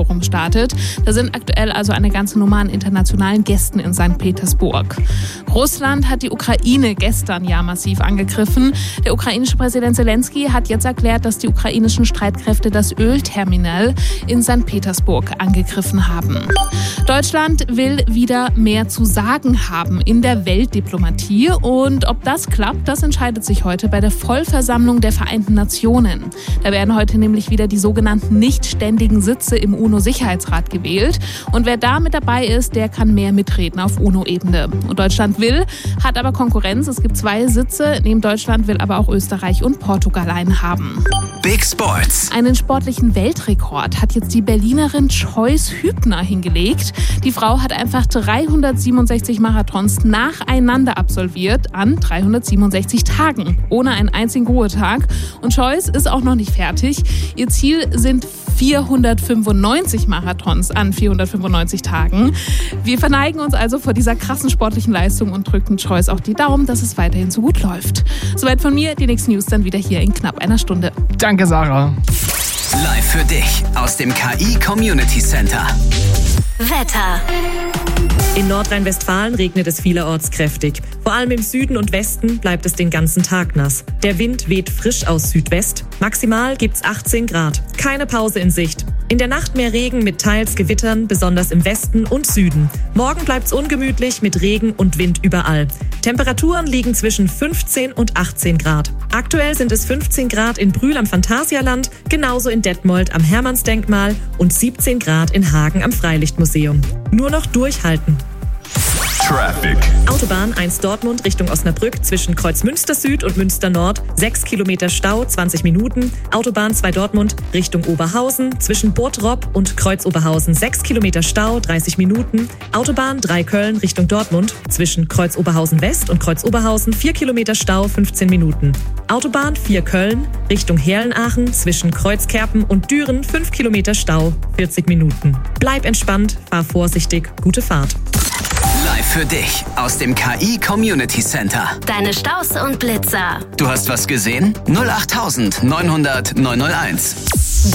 startet. Da sind aktuell also eine ganze Nummer an internationalen Gästen in St. Petersburg. Russland hat die Ukraine gestern ja massiv angegriffen. Der ukrainische Präsident Zelensky hat jetzt erklärt, dass die ukrainischen Streitkräfte das Ölterminal in St. Petersburg angegriffen haben. Deutschland will wieder mehr zu sagen haben in der Weltdiplomatie. Und ob das klappt, das entscheidet sich heute bei der Vollversammlung der Vereinten Nationen. Da werden heute nämlich wieder die sogenannten nichtständigen Sitze im UNO-Sicherheitsrat gewählt. Und wer da mit dabei ist, der kann mehr mitreden auf UNO-Ebene. Und Deutschland hat aber Konkurrenz. Es gibt 2 Sitze. Neben Deutschland will aber auch Österreich und Portugal einen haben. Big Sports. Einen sportlichen Weltrekord hat jetzt die Berlinerin Joyce Hübner hingelegt. Die Frau hat einfach 367 Marathons nacheinander absolviert an 367 Tagen, ohne einen einzigen Ruhetag. Und Joyce ist auch noch nicht fertig. Ihr Ziel sind 495 Marathons an 495 Tagen. Wir verneigen uns also vor dieser krassen sportlichen Leistung und drücken Joyce auch die Daumen, dass es weiterhin so gut läuft. Soweit von mir, die nächsten News dann wieder hier in knapp einer Stunde. Danke, Sarah. Live für dich aus dem KI Community Center. Wetter. In Nordrhein-Westfalen regnet es vielerorts kräftig. Vor allem im Süden und Westen bleibt es den ganzen Tag nass. Der Wind weht frisch aus Südwest. Maximal gibt's 18 Grad. Keine Pause in Sicht. In der Nacht mehr Regen mit teils Gewittern, besonders im Westen und Süden. Morgen bleibt's ungemütlich mit Regen und Wind überall. Temperaturen liegen zwischen 15 und 18 Grad. Aktuell sind es 15 Grad in Brühl am Phantasialand, genauso in Detmold am Hermannsdenkmal und 17 Grad in Hagen am Freilichtmuseum. Nur noch durchhalten. Traffic. Autobahn 1 Dortmund Richtung Osnabrück zwischen Kreuzmünster Süd und Münster Nord. 6 Kilometer Stau, 20 Minuten. Autobahn 2 Dortmund Richtung Oberhausen zwischen Bottrop und Kreuzoberhausen. 6 Kilometer Stau, 30 Minuten. Autobahn 3 Köln Richtung Dortmund zwischen Kreuzoberhausen West und Kreuzoberhausen. 4 Kilometer Stau, 15 Minuten. Autobahn 4 Köln Richtung Herlenaachen zwischen Kreuzkerpen und Düren. 5 Kilometer Stau, 40 Minuten. Bleib entspannt, fahr vorsichtig, gute Fahrt. Live für dich aus dem KI Community Center. Deine Staus und Blitzer. Du hast was gesehen? 08900 901.